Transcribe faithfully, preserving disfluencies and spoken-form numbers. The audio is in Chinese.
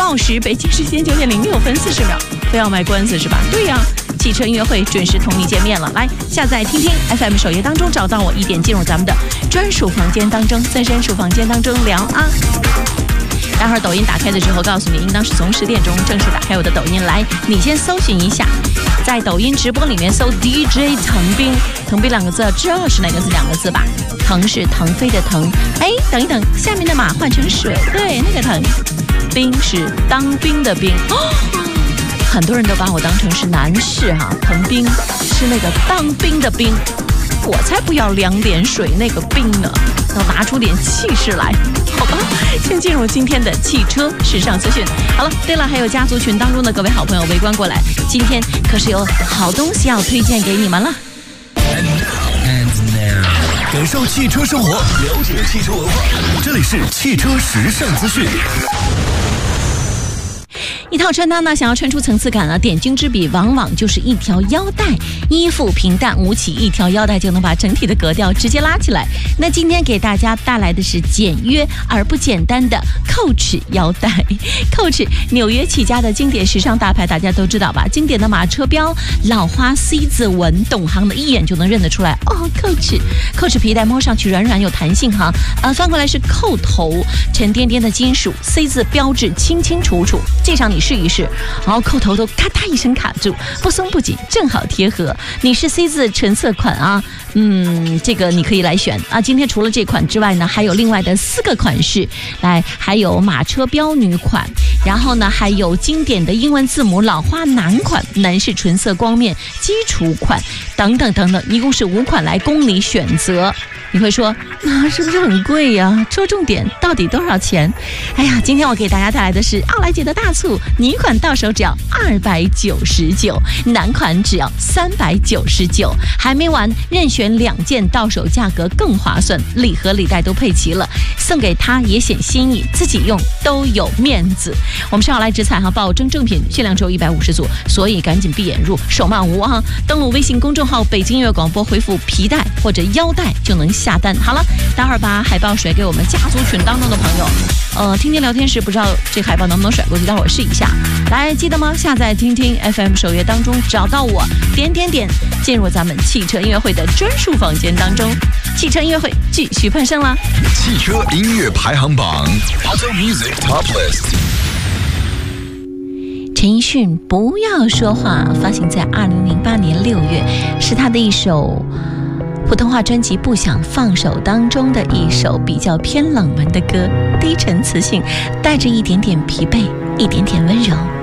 报时，北京时间九点零六分四十秒，非要卖关子是吧？对呀、啊，汽车音乐会准时同你见面了。来下载听听 F M 首页当中找到我，一点进入咱们的专属房间当中，在专属房间当中聊啊。待会儿抖音打开的时候，告诉你应当是从十点钟正式打开我的抖音来。你先搜寻一下，在抖音直播里面搜 D J 腾兵，腾兵两个字，知道是哪个字两个字吧？腾是腾飞的腾，哎，等一等，下面的马换成水，对，那个腾。兵是当兵的兵，哦，很多人都把我当成是男士哈，腾兵是那个当兵的兵，我才不要两点水那个兵呢，要拿出点气势来，好吧？先进入今天的汽车时尚资讯。好了，对了，还有家族群当中的各位好朋友围观过来，今天可是有好东西要推荐给你们了。 感受汽车生活，了解汽车文化，这里是汽车时尚资讯。 一套穿搭呢，想要穿出层次感呢，点睛之笔往往就是一条腰带。衣服平淡无奇，一条腰带就能把整体的格调直接拉起来。那今天给大家带来的是简约而不简单的 Coach 腰带。Coach 纽约起家的经典时尚大牌，大家都知道吧？经典的马车标、老花 C 字纹，懂行的一眼就能认得出来。哦 ，Coach Coach 皮带摸上去软软有弹性哈。呃，翻过来是扣头，沉甸甸的金属 C 字标志清清楚楚。这场你试一试，然后扣头都咔嗒一声卡住，不松不紧，正好贴合。你是 C 字纯色款啊，嗯，这个你可以来选啊。今天除了这款之外呢，还有另外的四个款式，来，还有马车标女款，然后呢，还有经典的英文字母老花男款，男士纯色光面基础款，等等等等，一共是五款来供你选择。你会说，那、啊、是不是很贵呀、啊？戳重点，到底多少钱？哎呀，今天我给大家带来的是奥莱姐的大促，女款到手只要二百九十九，男款只要三百九十九，还没完，任选两件到手价格更划算，礼盒礼袋都配齐了，送给他也显心意，自己用都有面子。我们是奥莱直采哈，保证正品，限量只有一百五十组，所以赶紧闭眼入，手慢无啊！登录微信公众号北京音乐广播，回复皮带或者腰带就能下单。好了，待会儿把海报甩给我们家族群当中的朋友。呃，听听聊天时不知道这海报能不能甩过去，待会儿试一下。来，记得吗？下载听听 F M 首页当中找到我，点点点，进入咱们汽车音乐会的专属房间当中。汽车音乐会继续攀升啦！ 汽车音乐排行榜 Auto Music Top List。 陈奕迅《不要说话》发行在二零零八年六月，是他的一首普通话专辑《不想放手》当中的一首比较偏冷门的歌，低沉磁性，带着一点点疲惫，一点点温柔。